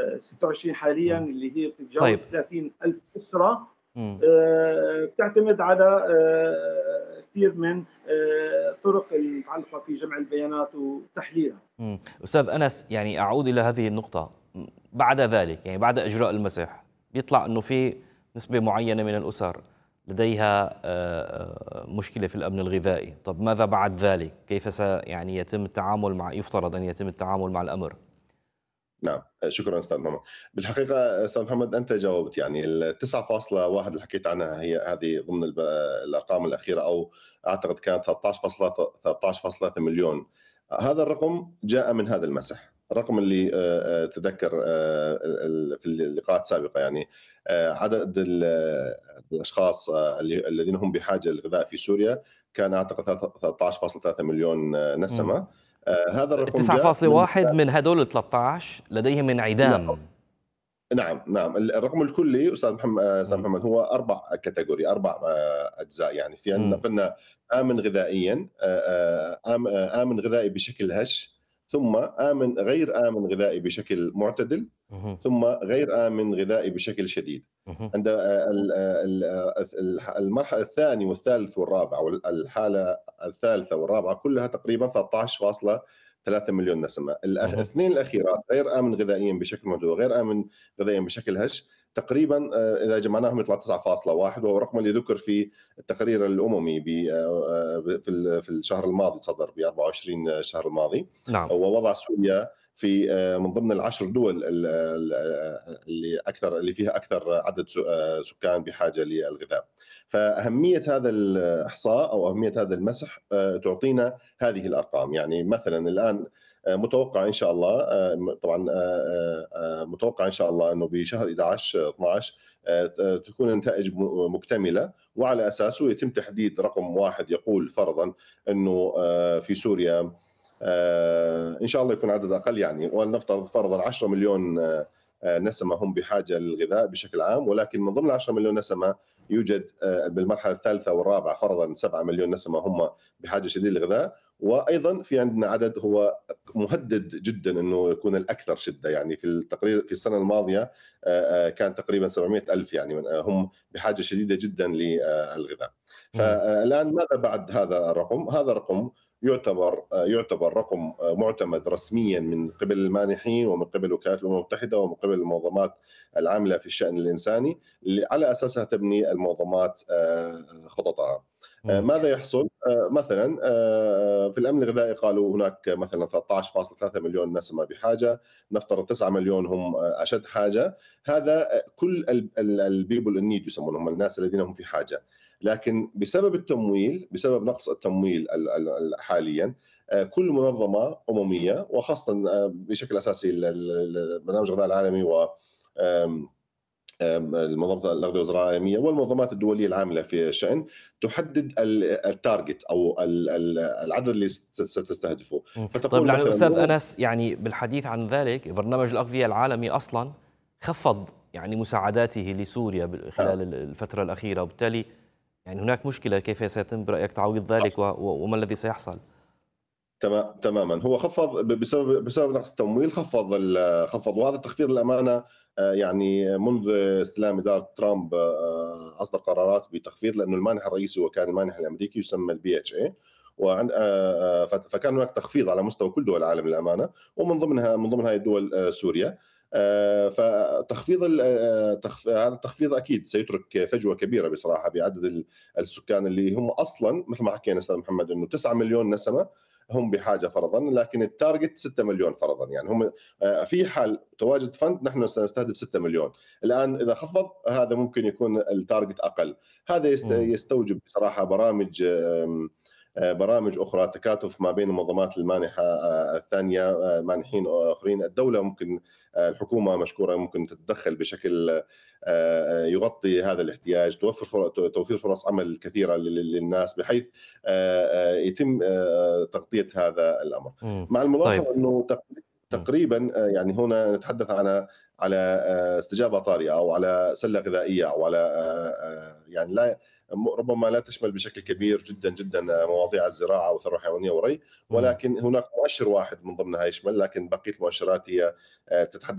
26 حاليًا إمم. اللي هي بتتجاوز طيب. 30,000 أسرة، إمم. بتعتمد على كثير من طرق المتعلقة في جمع البيانات وتحليلها. أستاذ أنس، يعني أعود إلى هذه النقطة، بعد ذلك يعني بعد إجراء المسح بيطلع إنه في نسبة معينة من الأسر لديها مشكلة في الأمن الغذائي. طب ماذا بعد ذلك؟ كيف يعني يتم التعامل مع، يفترض أن يتم التعامل مع الأمر؟ نعم، شكرا استاذ محمد. بالحقيقه استاذ محمد انت جاوبت، يعني ال 9.1 اللي حكيت عنها هي هذه ضمن الارقام الاخيره، او اعتقد كانت 13.3 مليون. هذا الرقم جاء من هذا المسح. الرقم اللي تذكر في اللقاءات السابقه، يعني عدد الاشخاص الذين هم بحاجه للغذاء في سوريا كان اعتقد 13.3 مليون إمم. نسمه. هذا الرقم جاء من 9.1 من هدول ال13 لديهم لا، انعدام. نعم، الرقم الكلي أستاذ إمم. محمد هو 4 كاتيجوري، 4 أجزاء. يعني في عندنا إمم. قلنا آمن غذائيًا، آمن غذائي بشكل هش، ثم غير آمن غذائي بشكل معتدل، اهم. ثم غير آمن غذائي بشكل شديد. اهم. عند المرحلة الثاني والثالث والرابع، أو الحالة الثالثة والرابعة كلها تقريبًا 13.3 مليون نسمة. اهم. الاثنين الأخيرات غير آمن غذائيًا بشكل معتدل وغير آمن غذائيًا بشكل هش، تقريبًا إذا جمعناهم يطلع 9.1، وهو الرقم اللي ذُكر في التقرير الأممي في الشهر الماضي، صدر ب24 الشهر الماضي، نعم. ووضع سوريا في من ضمن ال10 دول اللي فيها أكثر عدد سكان بحاجة للغذاء. فأهمية هذا الإحصاء أو أهمية هذا المسح تعطينا هذه الأرقام. يعني مثلًا الآن متوقع إن شاء الله، طبعًا متوقع إن شاء الله إنه بشهر 11 12 تكون النتائج مكتملة، وعلى أساسه يتم تحديد رقم واحد يقول فرضًا إنه في سوريا إن شاء الله يكون عدد أقل، يعني ولنفترض فرضًا 10 مليون نسمة هم بحاجة للغذاء بشكل عام، ولكن من ضمن 10 مليون نسمة يوجد بالمرحلة الثالثة والرابعة فرضًا 7 مليون نسمة هم بحاجة شديدة للغذاء. وأيضًا في عندنا عدد هو مهدد جدًا إنه يكون الأكثر شدة. يعني في التقرير في السنة الماضية كان تقريبًا 700,000 يعني هم بحاجة شديدة جدًا للغذاء. إمم. فالآن ماذا بعد هذا الرقم؟ هذا الرقم يعتبر رقم معتمد رسميًا من قبل المانحين ومن قبل وكالة الأمم المتحدة ومن قبل المنظمات العاملة في الشأن الإنساني، اللي على أساسها تبني المنظمات خططها. إمم. ماذا يحصل؟ مثلًا في الأمن الغذائي قالوا هناك مثلًا 13.3 مليون نسمة بحاجة، نفترض 9 مليون هم أشد حاجة. هذا كل الpeople in need يسمونهم، الناس الذين هم في حاجة. لكن بسبب نقص التمويل حاليًا، كل منظمة أممية وخاصةً بشكل أساسي برنامج الغذاء العالمي و المنظمة الأغذية والزراعة العالمية والمنظمات الدولية العاملة في الشأن تحدد التارجت أو العدد اللي ستستهدفه. طيب فتقول يعني مثلًا أستاذ أنس، يعني بالحديث عن ذلك برنامج الأغذية العالمي أصلًا خفّض يعني مساعداته لسوريا نعم، خلال الفترة الأخيرة، وبالتالي يعني هناك مشكلة. كيف سيتم برأيك تعويض صح. ذلك وما الذي سيحصل؟ تمامًا. هو خفّض بسبب نقص التمويل، خفّض. وهذا التخفيض للأمانة يعني منذ استلام إدارة ترامب أصدر قرارات بتخفيض، لأنه المانح الرئيسي هو كان المانح الأمريكي يسمى الBHA، وعن فكان هناك تخفيض على مستوى كل دول العالم للأمانة، ومن ضمنها هذه الدول سوريا. فتخفيض هذا التخفيض أكيد سيترك فجوة كبيرة بصراحة بعدد السكان اللي هم أصلًا مثل ما حكينا أستاذ محمد إنه 9 مليون نسمة هم بحاجة فرضًا، لكن التارجت 6 مليون فرضًا. يعني هم في حال تواجد فند نحن سنستهدف 6 مليون. الآن إذا خفض هذا ممكن يكون التارجت أقل. هذا إمم. يستوجب بصراحة برامج أخرى، تكاتف ما بين المنظمات المانحة الثانية، مانحين آخرين. الدولة ممكن الحكومة مشكورة ممكن تتدخل بشكل يغطي هذا الاحتياج، توفير فرص عمل كثيرة للناس بحيث يتم تغطية هذا الأمر. إمم. مع طيب. الملاحظة أنه إمم. تقريبا يعني هنا نتحدث على استجابة طارئة أو على سلة غذائية أو على يعني لا ربما لا تشمل بشكل كبير جدا جدا مواضيع الزراعة وثروة حيوانية وري، إمم. ولكن هناك مؤشر واحد من ضمنها يشمل، لكن بقية المؤشرات هي تتحدث